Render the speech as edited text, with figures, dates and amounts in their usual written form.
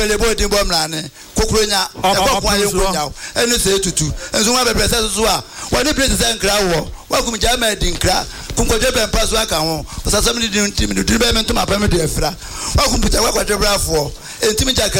Belebo di bomlane kokronya e kokwa ye konya enu se tutu enso wa bebre se so a woni place se nkra wo wa kum jama di nkra kunkoje be mpa so aka ho osasam di ntimi di be mentum apam di afra wa kum puta wa kwadwe brafo entimi